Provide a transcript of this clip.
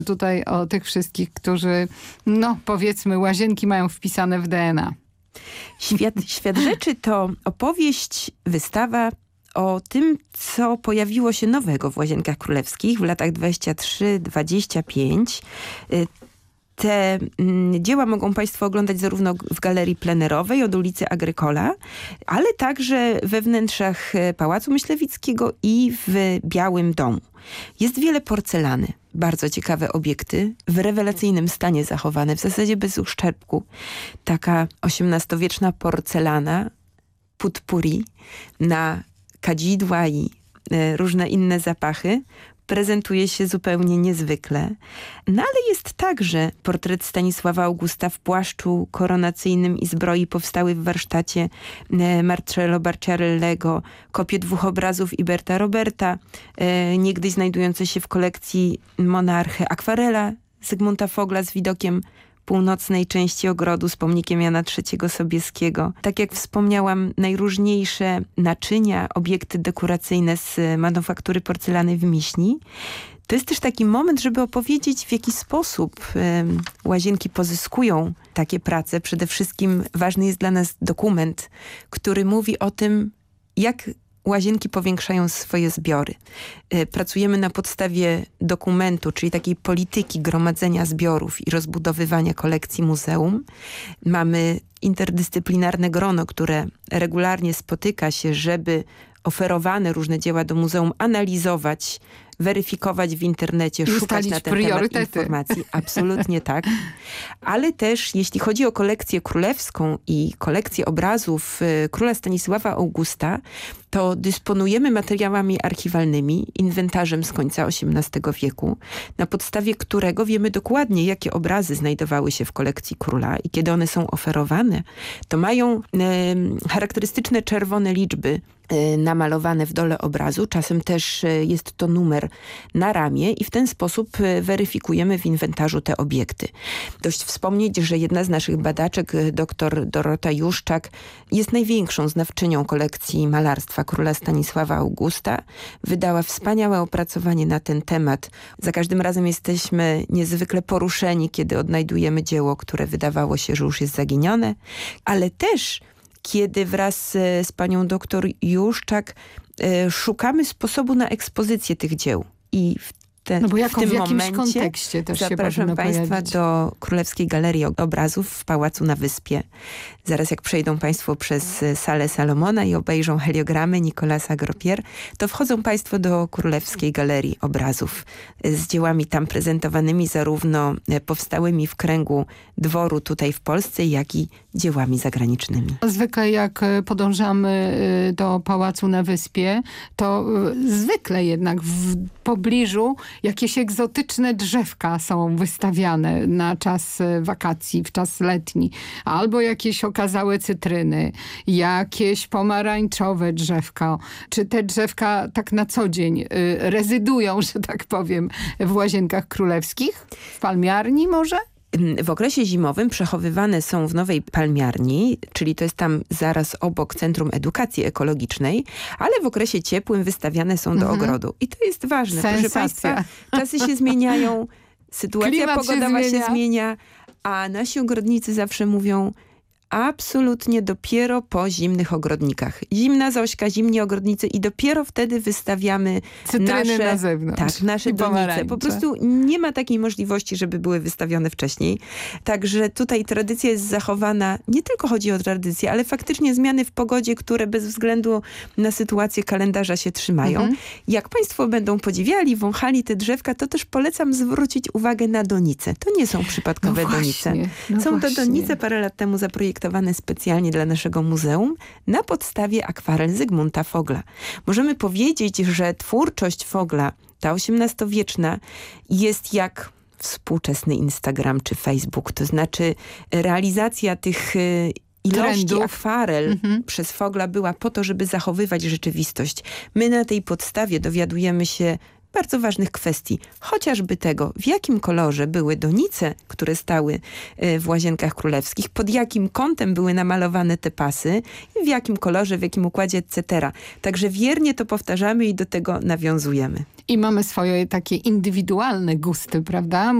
tutaj o tych wszystkich, którzy, no powiedzmy, łazienki mają wpisane w DNA. Świat rzeczy to opowieść, wystawa o tym, co pojawiło się nowego w Łazienkach Królewskich w latach 23-25. Te dzieła mogą państwo oglądać zarówno w galerii plenerowej od ulicy Agrykola, ale także we wnętrzach Pałacu Myślewickiego i w Białym Domu. Jest wiele porcelany, bardzo ciekawe obiekty, w rewelacyjnym stanie zachowane, w zasadzie bez uszczerbku. Taka XVIII-wieczna porcelana potpourri na kadzidła i różne inne zapachy prezentuje się zupełnie niezwykle. No ale jest także portret Stanisława Augusta w płaszczu koronacyjnym i zbroi powstały w warsztacie Marcello Barciarellego, kopie 2 obrazów Iberta Roberta, niegdyś znajdujące się w kolekcji Monarchy, akwarela Zygmunta Fogla z widokiem północnej części ogrodu z pomnikiem Jana III Sobieskiego. Tak jak wspomniałam, najróżniejsze naczynia, obiekty dekoracyjne z manufaktury porcelany w Miśni. To jest też taki moment, żeby opowiedzieć, w jaki sposób łazienki pozyskują takie prace. Przede wszystkim ważny jest dla nas dokument, który mówi o tym, jak łazienki powiększają swoje zbiory. Pracujemy na podstawie dokumentu, czyli takiej polityki gromadzenia zbiorów i rozbudowywania kolekcji muzeum. Mamy interdyscyplinarne grono, które regularnie spotyka się, żeby oferowane różne dzieła do muzeum analizować, weryfikować w internecie, szukać na ten temat informacji. Absolutnie tak. Ale też jeśli chodzi o kolekcję królewską i kolekcję obrazów króla Stanisława Augusta, to dysponujemy materiałami archiwalnymi, inwentarzem z końca XVIII wieku, na podstawie którego wiemy dokładnie, jakie obrazy znajdowały się w kolekcji króla i kiedy one są oferowane, to mają charakterystyczne czerwone liczby namalowane w dole obrazu. Czasem też jest to numer na ramię i w ten sposób weryfikujemy w inwentarzu te obiekty. Dość wspomnieć, że jedna z naszych badaczek, dr Dorota Juszczak, jest największą znawczynią kolekcji malarstwa króla Stanisława Augusta. Wydała wspaniałe opracowanie na ten temat. Za każdym razem jesteśmy niezwykle poruszeni, kiedy odnajdujemy dzieło, które wydawało się, że już jest zaginione, ale też kiedy wraz z panią doktor Juszczak szukamy sposobu na ekspozycję tych dzieł. I bo w tym w jakimś momencie kontekście też zapraszam się państwa pojawić. do Królewskiej Galerii Obrazów w Pałacu na Wyspie. Zaraz jak przejdą państwo przez salę Salomona i obejrzą heliogramy Nicolasa Gropier, to wchodzą państwo do Królewskiej Galerii Obrazów z dziełami tam prezentowanymi, zarówno powstałymi w kręgu dworu tutaj w Polsce, jak i dziełami zagranicznymi. Zwykle jak podążamy do Pałacu na Wyspie, to zwykle jednak w pobliżu jakieś egzotyczne drzewka są wystawiane na czas wakacji, w czas letni. Albo jakieś okazałe cytryny, jakieś pomarańczowe drzewka. Czy te drzewka tak na co dzień rezydują, że tak powiem, w Łazienkach Królewskich? W palmiarni może? W okresie zimowym przechowywane są w nowej palmiarni, czyli to jest tam zaraz obok Centrum Edukacji Ekologicznej, ale w okresie ciepłym wystawiane są do ogrodu. I to jest ważne. Sensacja. Proszę państwa, czasy się zmieniają, sytuacja Klimat pogodowa się zmienia, a nasi ogrodnicy zawsze mówią: absolutnie dopiero po zimnych ogrodnikach. Zimna Zośka, zimni ogrodnicy i dopiero wtedy wystawiamy cytryny na zewnątrz. Tak, nasze donice. Po prostu nie ma takiej możliwości, żeby były wystawione wcześniej. Także tutaj tradycja jest zachowana. Nie tylko chodzi o tradycję, ale faktycznie zmiany w pogodzie, które bez względu na sytuację kalendarza się trzymają. Jak państwo będą podziwiali, wąchali te drzewka, to też polecam zwrócić uwagę na donice. To nie są przypadkowe donice. Są to donice parę lat temu zaprojektowane specjalnie dla naszego muzeum na podstawie akwarel Zygmunta Fogla. Możemy powiedzieć, że twórczość Fogla, ta XVIII-wieczna, jest jak współczesny Instagram czy Facebook. To znaczy realizacja tych ilości trendów. akwarel przez Fogla była po to, żeby zachowywać rzeczywistość. My na tej podstawie dowiadujemy się bardzo ważnych kwestii. Chociażby tego, w jakim kolorze były donice, które stały w Łazienkach Królewskich, pod jakim kątem były namalowane te pasy, w jakim kolorze, w jakim układzie, etc. Także wiernie to powtarzamy i do tego nawiązujemy. I mamy swoje takie indywidualne gusty, prawda?